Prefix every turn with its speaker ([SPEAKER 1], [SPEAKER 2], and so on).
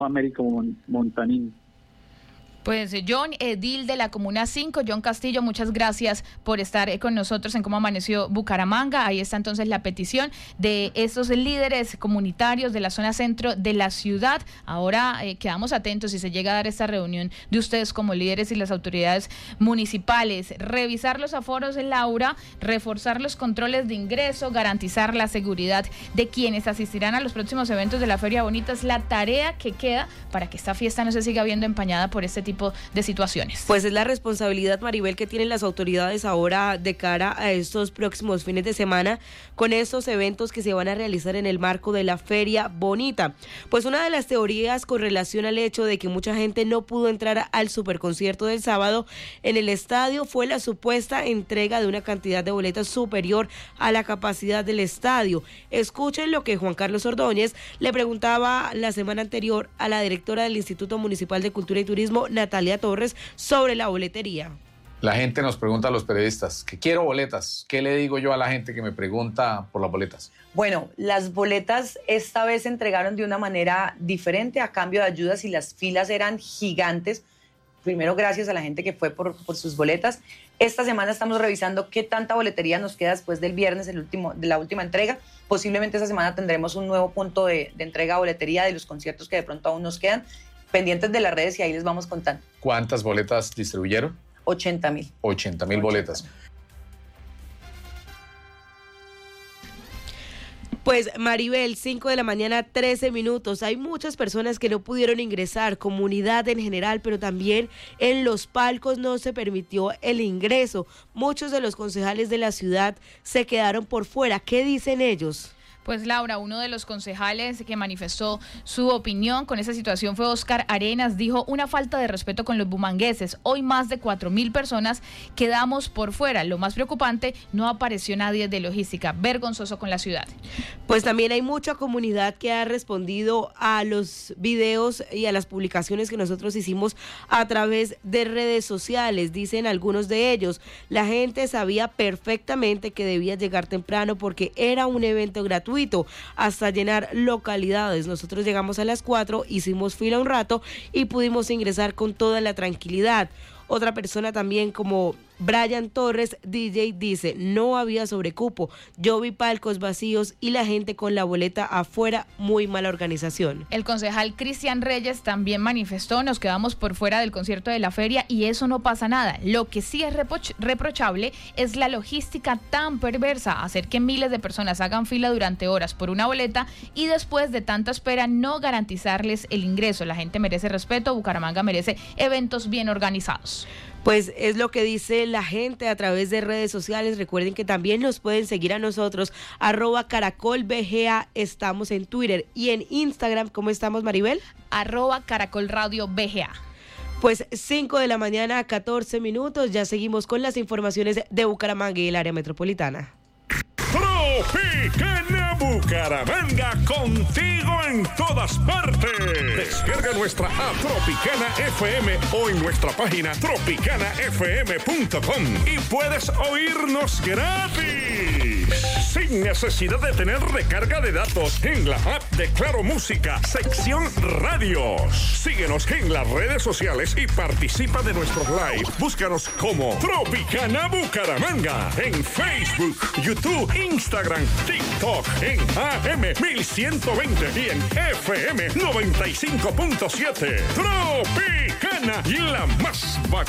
[SPEAKER 1] Américo Montanín.
[SPEAKER 2] Pues John, edil de la Comuna 5, John Castillo, muchas gracias por estar con nosotros en Cómo Amaneció Bucaramanga. Ahí está entonces la petición de estos líderes comunitarios de la zona centro de la ciudad. Ahora quedamos atentos si se llega a dar esta reunión de ustedes como líderes y las autoridades municipales. Revisar los aforos, Laura, reforzar los controles de ingreso, garantizar la seguridad de quienes asistirán a los próximos eventos de la Feria Bonita. Es la tarea que queda para que esta fiesta no se siga viendo empañada por este tipo de situaciones.
[SPEAKER 3] Pues es la responsabilidad, Maribel, que tienen las autoridades ahora de cara a estos próximos fines de semana con estos eventos que se van a realizar en el marco de la Feria Bonita. Pues una de las teorías con relación al hecho de que mucha gente no pudo entrar al superconcierto del sábado en el estadio fue la supuesta entrega de una cantidad de boletas superior a la capacidad del estadio. Escuchen lo que Juan Carlos Ordóñez le preguntaba la semana anterior a la directora del Instituto Municipal de Cultura y Turismo, Natalia Torres, sobre la boletería.
[SPEAKER 4] La gente nos pregunta a los periodistas que quiero boletas. ¿Qué le digo yo a la gente que me pregunta por las boletas?
[SPEAKER 5] Bueno, las boletas esta vez se entregaron de una manera diferente a cambio de ayudas y las filas eran gigantes. Primero, gracias a la gente que fue por sus boletas. Esta semana estamos revisando qué tanta boletería nos queda después del viernes, de la última entrega. Posiblemente esta semana tendremos un nuevo punto de entrega de boletería de los conciertos que de pronto aún nos quedan. Pendientes de las redes y ahí les vamos contando.
[SPEAKER 4] ¿Cuántas boletas distribuyeron?
[SPEAKER 5] 80,000.
[SPEAKER 4] 80,000 boletas.
[SPEAKER 3] Pues Maribel, 5 de la mañana, 13 minutos. Hay muchas personas que no pudieron ingresar, comunidad en general, pero también en los palcos no se permitió el ingreso. Muchos de los concejales de la ciudad se quedaron por fuera. ¿Qué dicen ellos?
[SPEAKER 2] Pues Laura, uno de los concejales que manifestó su opinión con esa situación fue Oscar Arenas. Dijo: una falta de respeto con los bumangueses. Hoy más de 4,000 personas quedamos por fuera. Lo más preocupante, no apareció nadie de logística. Vergonzoso con la ciudad.
[SPEAKER 3] Pues también hay mucha comunidad que ha respondido a los videos y a las publicaciones que nosotros hicimos a través de redes sociales. Dicen algunos de ellos: la gente sabía perfectamente que debía llegar temprano porque era un evento gratuito hasta llenar localidades. Nosotros llegamos a las 4, hicimos fila un rato y pudimos ingresar con toda la tranquilidad. Otra persona también, como Brian Torres, DJ, dice: no había sobrecupo, yo vi palcos vacíos y la gente con la boleta afuera, muy mala organización.
[SPEAKER 2] El concejal Cristian Reyes también manifestó: nos quedamos por fuera del concierto de la feria y eso no pasa nada. Lo que sí es reprochable es la logística tan perversa, hacer que miles de personas hagan fila durante horas por una boleta y después de tanta espera no garantizarles el ingreso. La gente merece respeto, Bucaramanga merece eventos bien organizados.
[SPEAKER 3] Pues es lo que dice la gente a través de redes sociales. Recuerden que también nos pueden seguir a nosotros, @CaracolBGA, estamos en Twitter y en Instagram. ¿Cómo estamos, Maribel?
[SPEAKER 2] @CaracolRadioBGA.
[SPEAKER 3] Pues 5 de la mañana, 14 minutos, ya seguimos con las informaciones de Bucaramanga y el área metropolitana.
[SPEAKER 6] Tropicana Bucaramanga, contigo en todas partes. Descarga nuestra app Tropicana FM o en nuestra página tropicanafm.com y puedes oírnos gratis, sin necesidad de tener recarga de datos, en la app de Claro Música, sección radios. Síguenos en las redes sociales y participa de nuestros live. Búscanos como Tropicana Bucaramanga en Facebook, YouTube, Instagram, TikTok, en AM 1120 y en FM 95.7. Tropicana, la más